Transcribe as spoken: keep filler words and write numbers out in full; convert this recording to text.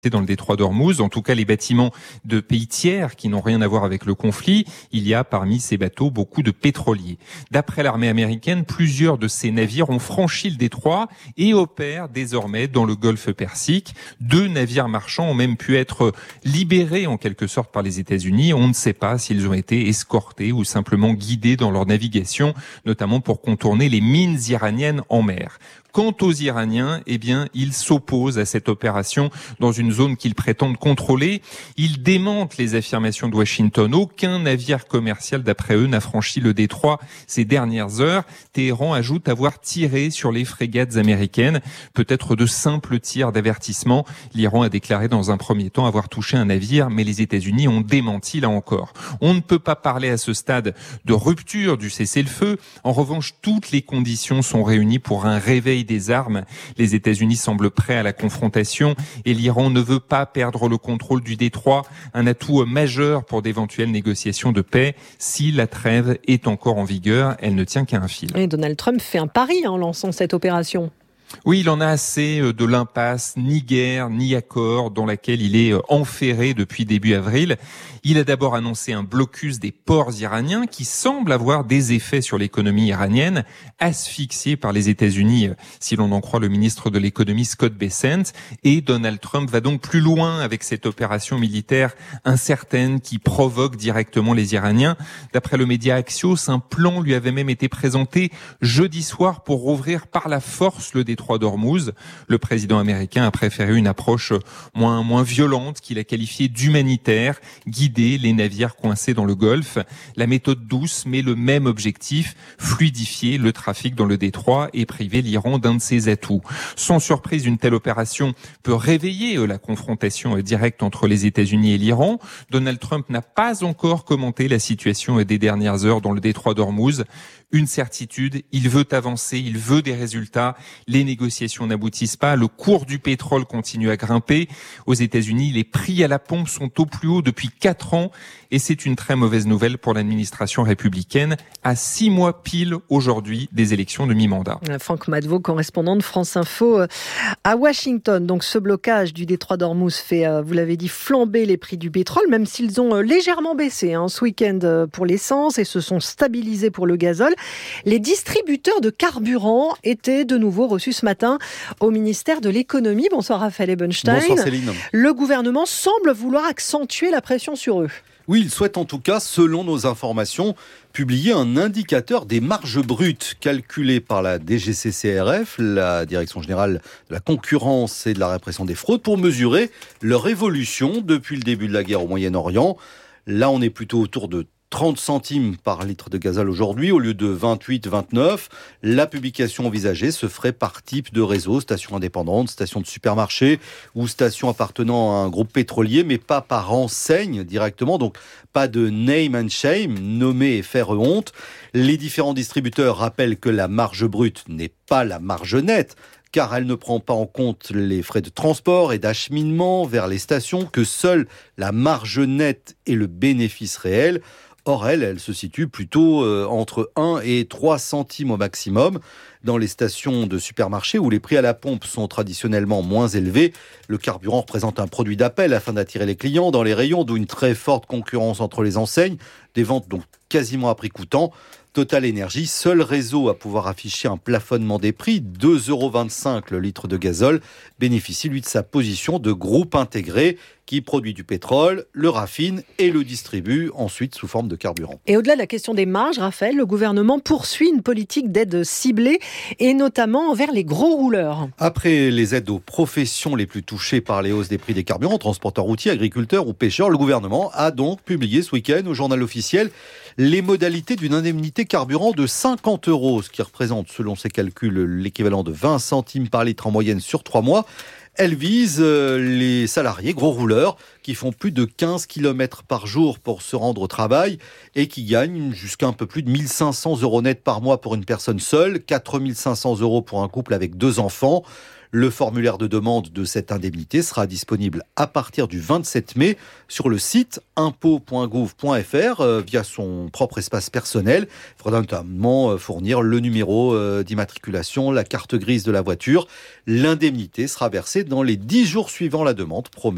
dans le détroit d'Ormuz, en tout cas les bâtiments de pays tiers qui n'ont rien à voir avec le conflit. Il y a parmi ces bateaux beaucoup de pétroliers. D'après l'armée américaine, plusieurs de ces navires ont franchi le détroit et opèrent désormais dans le golfe Persique. Deux navires marchands ont même pu être libérés en quelque sorte par les États-Unis. On ne sait pas s'ils ont été escortés ou simplement guidés dans leur navigation, notamment pour contourner les mines iraniennes en mer. Quant aux Iraniens, eh bien, ils s'opposent à cette opération dans une zone qu'ils prétendent contrôler. Ils démentent les affirmations de Washington. Aucun navire commercial, d'après eux, n'a franchi le détroit ces dernières heures. Téhéran ajoute avoir tiré sur les frégates américaines. Peut-être de simples tirs d'avertissement. L'Iran a déclaré dans un premier temps avoir touché un navire, mais les États-Unis ont démenti là encore. On ne peut pas parler à ce stade de rupture du cessez-le-feu. En revanche, toutes les conditions sont réunies pour un réveil des armes. Les États-Unis semblent prêts à la confrontation et l'Iran ne veut pas perdre le contrôle du détroit, un atout majeur pour d'éventuelles négociations de paix. Si la trêve est encore en vigueur, elle ne tient qu'à un fil. Et Donald Trump fait un pari en lançant cette opération. Oui, il en a assez de l'impasse, ni guerre, ni accord, dans laquelle il est enferré depuis début avril. Il a d'abord annoncé un blocus des ports iraniens qui semble avoir des effets sur l'économie iranienne, asphyxiée par les États-Unis, si l'on en croit le ministre de l'économie Scott Bessent. Et Donald Trump va donc plus loin avec cette opération militaire incertaine qui provoque directement les Iraniens. D'après le média Axios, un plan lui avait même été présenté jeudi soir pour rouvrir par la force le détroit d'Ormuz. Le président américain a préféré une approche moins, moins violente qu'il a qualifiée d'humanitaire, guider les navires coincés dans le Golfe. La méthode douce, mais le même objectif, fluidifier le trafic dans le détroit et priver l'Iran d'un de ses atouts. Sans surprise, une telle opération peut réveiller la confrontation directe entre les États-Unis et l'Iran. Donald Trump n'a pas encore commenté la situation des dernières heures dans le détroit d'Ormuz. Une certitude, il veut avancer, il veut des résultats. Les négociations n'aboutissent pas, le cours du pétrole continue à grimper. Aux États-Unis, les prix à la pompe sont au plus haut depuis quatre ans et c'est une très mauvaise nouvelle pour l'administration républicaine à six mois pile aujourd'hui des élections de mi-mandat. Franck Madevaux, correspondant de France Info à Washington. Donc ce blocage du détroit d'Ormuz fait, vous l'avez dit, flamber les prix du pétrole, même s'ils ont légèrement baissé hein, ce week-end pour l'essence et se sont stabilisés pour le gazole. Les distributeurs de carburant étaient de nouveau reçus ce matin au ministère de l'économie. Bonsoir Raphaël Ebenstein. Bonsoir Céline. Le gouvernement semble vouloir accentuer la pression sur eux. Oui, il souhaite en tout cas, selon nos informations, publier un indicateur des marges brutes calculé par la D G C C R F, la Direction Générale de la Concurrence et de la Répression des Fraudes, pour mesurer leur évolution depuis le début de la guerre au Moyen-Orient. Là, on est plutôt autour de trente centimes par litre de gazole aujourd'hui, au lieu de vingt-huit, vingt-neuf. La publication envisagée se ferait par type de réseau, station indépendante, station de supermarché ou station appartenant à un groupe pétrolier, mais pas par enseigne directement. Donc, pas de name and shame, nommer et faire honte. Les différents distributeurs rappellent que la marge brute n'est pas la marge nette, car elle ne prend pas en compte les frais de transport et d'acheminement vers les stations, que seule la marge nette est le bénéfice réel. Or, elle, elle se situe plutôt euh, entre un et trois centimes au maximum. Dans les stations de supermarché où les prix à la pompe sont traditionnellement moins élevés, le carburant représente un produit d'appel afin d'attirer les clients dans les rayons, d'où une très forte concurrence entre les enseignes, des ventes donc quasiment à prix coûtant. Total Énergie, seul réseau à pouvoir afficher un plafonnement des prix, deux euros vingt-cinq le litre de gazole, bénéficie lui de sa position de groupe intégré qui produit du pétrole, le raffine et le distribue ensuite sous forme de carburant. Et au-delà de la question des marges, Raphaël, le gouvernement poursuit une politique d'aide ciblée et notamment envers les gros rouleurs. Après les aides aux professions les plus touchées par les hausses des prix des carburants, transporteurs routiers, agriculteurs ou pêcheurs, le gouvernement a donc publié ce week-end au journal officiel les modalités d'une indemnité carburant de cinquante euros, ce qui représente, selon ses calculs, l'équivalent de vingt centimes par litre en moyenne sur trois mois. Elle vise les salariés gros rouleurs qui font plus de quinze kilomètres par jour pour se rendre au travail et qui gagnent jusqu'à un peu plus de mille cinq cents euros net par mois pour une personne seule, quatre mille cinq cents euros pour un couple avec deux enfants. Le formulaire de demande de cette indemnité sera disponible à partir du vingt-sept mai sur le site impôt point gouv point f r euh, via son propre espace personnel. Il faudra notamment fournir le numéro euh, d'immatriculation, la carte grise de la voiture. L'indemnité sera versée dans les dix jours suivant la demande, promet